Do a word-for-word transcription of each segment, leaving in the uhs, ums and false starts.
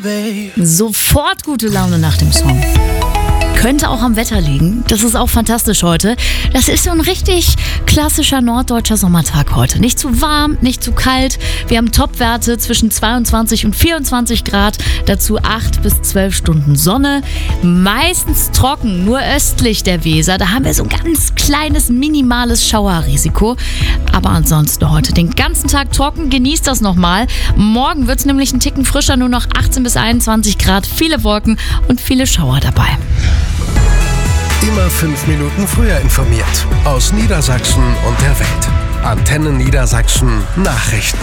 Sofort gute Laune nach dem Song. Könnte auch am Wetter liegen. Das ist auch fantastisch heute. Das ist so ein richtig klassischer norddeutscher Sommertag heute. Nicht zu warm, nicht zu kalt. Wir haben Topwerte zwischen zweiundzwanzig und vierundzwanzig Grad. Dazu acht bis zwölf Stunden Sonne. Meistens trocken, nur östlich der Weser. Da haben wir so ein ganz kleines, minimales Schauerrisiko. Aber ansonsten heute den ganzen Tag trocken. Genießt das nochmal. Morgen wird es nämlich ein Ticken frischer. Nur noch achtzehn bis einundzwanzig Grad. Viele Wolken und viele Schauer dabei. Immer fünf Minuten früher informiert. Aus Niedersachsen und der Welt. Antenne Niedersachsen Nachrichten.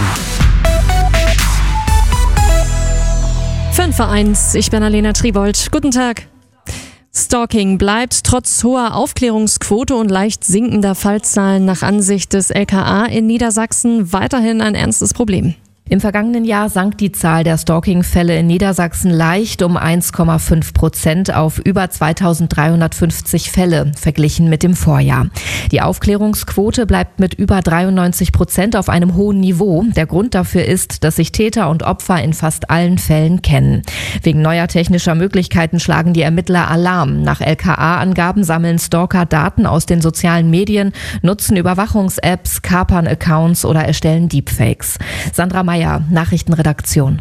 fünf vor eins, ich bin Alena Tribold. Guten Tag. Stalking bleibt trotz hoher Aufklärungsquote und leicht sinkender Fallzahlen nach Ansicht des L K A in Niedersachsen weiterhin ein ernstes Problem. Im vergangenen Jahr sank die Zahl der Stalking-Fälle in Niedersachsen leicht um eins Komma fünf Prozent auf über zweitausenddreihundertfünfzig Fälle, verglichen mit dem Vorjahr. Die Aufklärungsquote bleibt mit über dreiundneunzig Prozent auf einem hohen Niveau. Der Grund dafür ist, dass sich Täter und Opfer in fast allen Fällen kennen. Wegen neuer technischer Möglichkeiten schlagen die Ermittler Alarm. Nach L K A-Angaben sammeln Stalker Daten aus den sozialen Medien, nutzen Überwachungs-Apps, kapern Accounts oder erstellen Deepfakes. Sandra Meier, Nachrichtenredaktion.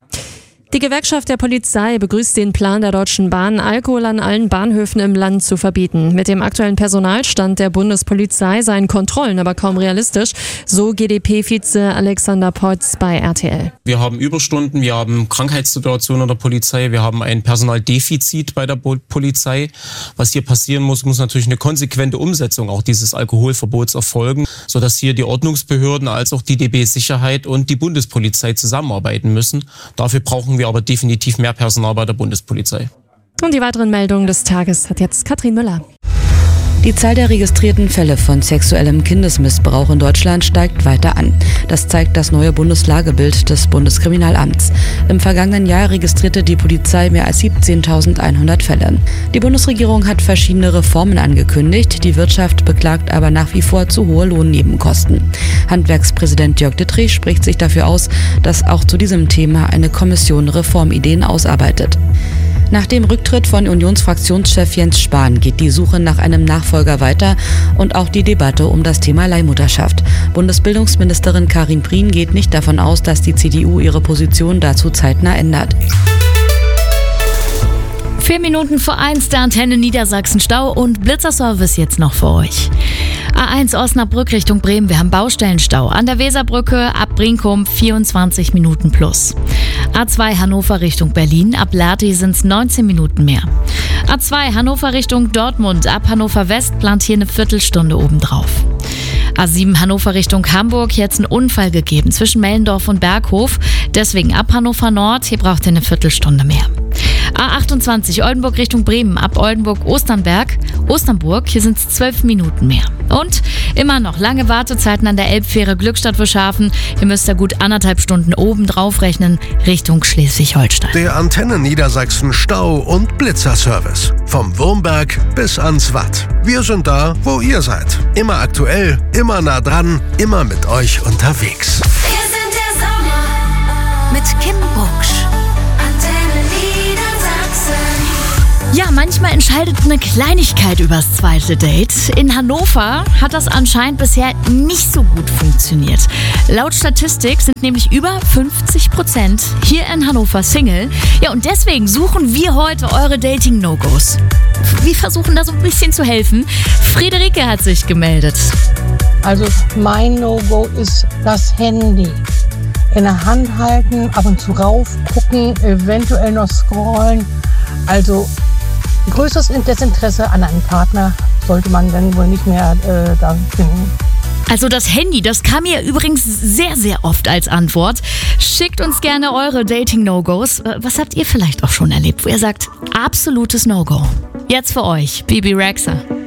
Die Gewerkschaft der Polizei begrüßt den Plan der Deutschen Bahn, Alkohol an allen Bahnhöfen im Land zu verbieten. Mit dem aktuellen Personalstand der Bundespolizei seien Kontrollen aber kaum realistisch, so G D P-Vize Alexander Peutz bei R T L. Wir haben Überstunden, wir haben Krankheitssituationen in der Polizei, wir haben ein Personaldefizit bei der Polizei. Was hier passieren muss, muss natürlich eine konsequente Umsetzung auch dieses Alkoholverbots erfolgen, sodass hier die Ordnungsbehörden als auch die D B Sicherheit und die Bundespolizei zusammenarbeiten müssen. Dafür brauchen wir aber definitiv mehr Personal bei der Bundespolizei. Und die weiteren Meldungen des Tages hat jetzt Katrin Müller. Die Zahl der registrierten Fälle von sexuellem Kindesmissbrauch in Deutschland steigt weiter an. Das zeigt das neue Bundeslagebild des Bundeskriminalamts. Im vergangenen Jahr registrierte die Polizei mehr als siebzehntausendeinhundert Fälle. Die Bundesregierung hat verschiedene Reformen angekündigt. Die Wirtschaft beklagt aber nach wie vor zu hohe Lohnnebenkosten. Handwerkspräsident Jörg Dittrich spricht sich dafür aus, dass auch zu diesem Thema eine Kommission Reformideen ausarbeitet. Nach dem Rücktritt von Unionsfraktionschef Jens Spahn geht die Suche nach einem Nachfolger weiter und auch die Debatte um das Thema Leihmutterschaft. Bundesbildungsministerin Karin Prien geht nicht davon aus, dass die C D U ihre Position dazu zeitnah ändert. Vier Minuten vor eins, der Antenne Niedersachsen Stau und Blitzerservice jetzt noch für euch. A eins Osnabrück Richtung Bremen, wir haben Baustellenstau. An der Weserbrücke ab Brinkum vierundzwanzig Minuten plus. A zwei Hannover Richtung Berlin, ab Lerti sind es neunzehn Minuten mehr. A zwei Hannover Richtung Dortmund, ab Hannover West plant hier eine Viertelstunde obendrauf. A sieben Hannover Richtung Hamburg, jetzt ein Unfall gegeben zwischen Mellendorf und Berghof. Deswegen ab Hannover Nord, hier braucht ihr eine Viertelstunde mehr. A achtundzwanzig Oldenburg Richtung Bremen, ab Oldenburg-Osternberg, Osternburg, hier sind es zwölf Minuten mehr. Und immer noch lange Wartezeiten an der Elbfähre Glückstadt-Wilschafen. Hier müsst ihr gut anderthalb Stunden oben drauf rechnen, Richtung Schleswig-Holstein. Der Antenne Niedersachsen Stau- und Blitzerservice. Vom Wurmberg bis ans Watt. Wir sind da, wo ihr seid. Immer aktuell, immer nah dran, immer mit euch unterwegs. Wir sind der Sommer mit Kim Bucksch. Antenne Niedersachsen. Ja, manchmal entscheidet eine Kleinigkeit übers zweite Date. In Hannover hat das anscheinend bisher nicht so gut funktioniert. Laut Statistik sind nämlich über fünfzig Prozent hier in Hannover Single. Ja, und deswegen suchen wir heute eure Dating-No-Gos. Wir versuchen da so ein bisschen zu helfen. Friederike hat sich gemeldet. Also mein No-Go ist das Handy. In der Hand halten, ab und zu raufgucken, eventuell noch scrollen. Also größeres Desinteresse an einem Partner sollte man dann wohl nicht mehr äh, da finden. Also das Handy, das kam mir übrigens sehr, sehr oft als Antwort. Schickt uns gerne eure Dating-No-Gos. Was habt ihr vielleicht auch schon erlebt, wo ihr sagt, absolutes No-Go? Jetzt für euch, Bibi Rexha.